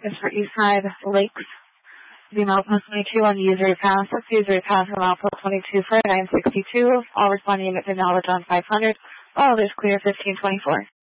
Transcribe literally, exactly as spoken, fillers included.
is for Eastside Lakes. The Milepost twenty-two on user pass. User pass for Milepost twenty-two for nine sixty-two. All responding units are now on five hundred. All others clear fifteen twenty-four.